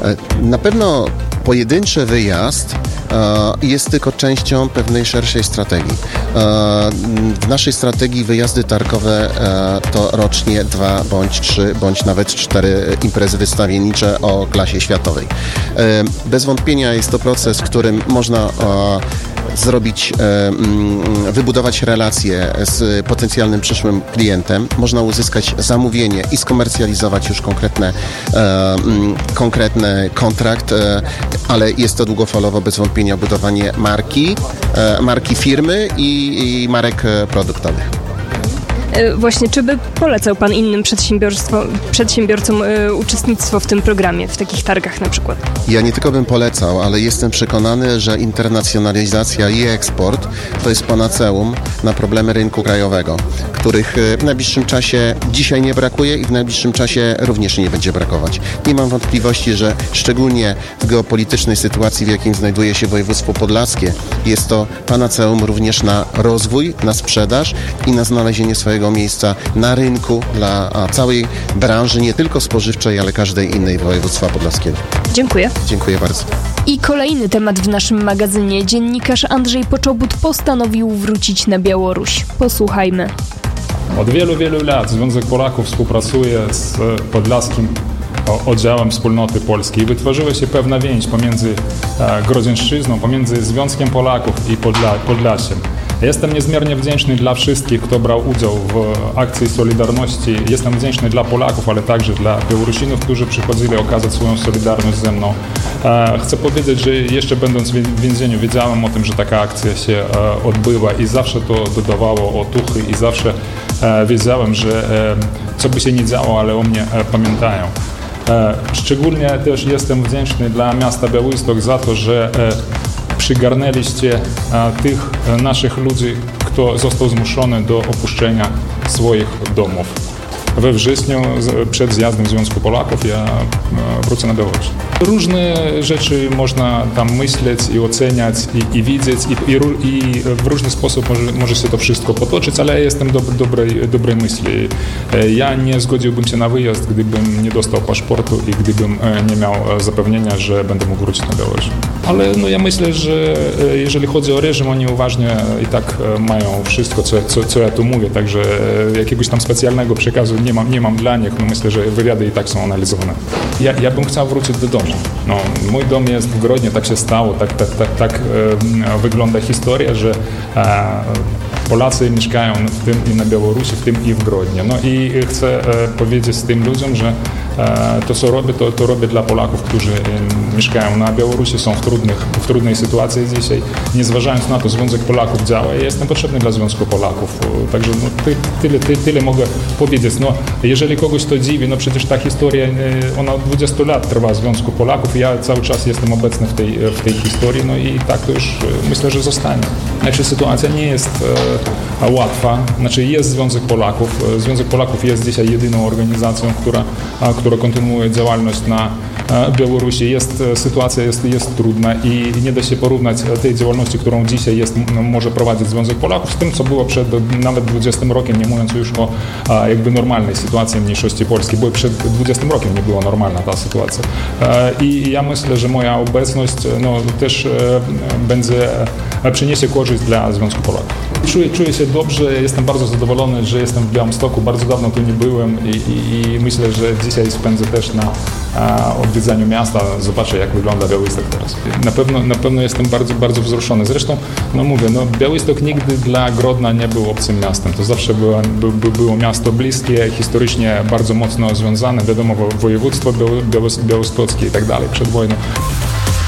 Na pewno pojedynczy wyjazd jest tylko częścią pewnej szerszej strategii. W naszej strategii wyjazdy targowe to rocznie 2 bądź 3 bądź nawet 4 imprezy wystawiennicze o klasie światowej. Bez wątpienia jest to proces, w którym można wybudować relacje z potencjalnym przyszłym klientem, można uzyskać zamówienie i skomercjalizować już konkretny kontrakt, ale jest to długofalowo bez wątpienia budowanie marki firmy i marek produktowych. Właśnie, czy by polecał Pan innym przedsiębiorcom uczestnictwo w tym programie, w takich targach na przykład? Ja nie tylko bym polecał, ale jestem przekonany, że internacjonalizacja i eksport to jest panaceum na problemy rynku krajowego, których w najbliższym czasie dzisiaj nie brakuje i w najbliższym czasie również nie będzie brakować. Nie mam wątpliwości, że szczególnie w geopolitycznej sytuacji, w jakim znajduje się województwo podlaskie, jest to panaceum również na rozwój, na sprzedaż i na znalezienie swojego miejsca na rynku dla całej branży, nie tylko spożywczej, ale każdej innej województwa podlaskiego. Dziękuję. Dziękuję bardzo. I kolejny temat w naszym magazynie. Dziennikarz Andrzej Poczobut postanowił wrócić na Białoruś. Posłuchajmy. Od wielu lat Związek Polaków współpracuje z podlaskim oddziałem Wspólnoty Polskiej. Wytworzyła się pewna więź pomiędzy Grodzieńszczyzną, pomiędzy Związkiem Polaków i Podlasiem. Jestem niezmiernie wdzięczny dla wszystkich, kto brał udział w akcji Solidarności. Jestem wdzięczny dla Polaków, ale także dla Białorusinów, którzy przychodzili okazać swoją solidarność ze mną. Chcę powiedzieć, że jeszcze będąc w więzieniu wiedziałem o tym, że taka akcja się odbywa i zawsze to dodawało otuchy i zawsze wiedziałem, że co by się nie działo, ale o mnie pamiętają. Szczególnie też jestem wdzięczny dla miasta Białystok za to, że przygarnęliście tych naszych ludzi, kto został zmuszony do opuszczenia swoich domów. We wrześniu przed zjazdem Związku Polaków ja wrócę na Białoruś. Różne rzeczy można tam myśleć i oceniać i widzieć i w różny sposób może się to wszystko potoczyć, ale ja jestem dobrej myśli. Ja nie zgodziłbym się na wyjazd, gdybym nie dostał paszportu i gdybym nie miał zapewnienia, że będę mógł wrócić na Białoruś. Ale ja myślę, że jeżeli chodzi o reżim, oni uważnie i tak mają wszystko, co ja tu mówię, także jakiegoś tam specjalnego przekazu nie mam dla nich. Myślę, że wywiady i tak są analizowane. Ja bym chciał wrócić do domu. Mój dom jest w Grodnie, tak się stało, tak wygląda historia, że Polacy mieszkają w tym i na Białorusi, w tym i w Grodnie. I chcę powiedzieć tym ludziom, że to, co robię, to robię dla Polaków, którzy mieszkają na Białorusi, są w trudnej sytuacji dzisiaj. Nie zważając na to, Związek Polaków działa i jestem potrzebny dla Związku Polaków. Także tyle mogę powiedzieć. Jeżeli kogoś to dziwi, przecież ta historia, ona od 20 lat trwa w Związku Polaków i ja cały czas jestem obecny w tej historii, i tak to już myślę, że zostanie. Sytuacja nie jest łatwa. Jest Związek Polaków. Związek Polaków jest dzisiaj jedyną organizacją, która kontynuuje działalność na Białorusi. Sytuacja jest trudna i nie da się porównać tej działalności, którą dzisiaj może prowadzić Związek Polaków z tym, co było przed nawet 20 rokiem, nie mówiąc już o normalnej sytuacji mniejszości polskiej, bo przed 20 rokiem nie była normalna ta sytuacja. I ja myślę, że moja obecność też przyniesie korzyść dla Związku Polaków. Czuję się dobrze, jestem bardzo zadowolony, że jestem w Białymstoku, bardzo dawno tu nie byłem i myślę, że dzisiaj spędzę też na odwiedzaniu miasta, zobaczę, jak wygląda Białystok teraz. Na pewno jestem bardzo, bardzo wzruszony. Zresztą, mówię, Białystok nigdy dla Grodna nie był obcym miastem. To zawsze było miasto bliskie, historycznie bardzo mocno związane, wiadomo, województwo białostockie i tak dalej przed wojną.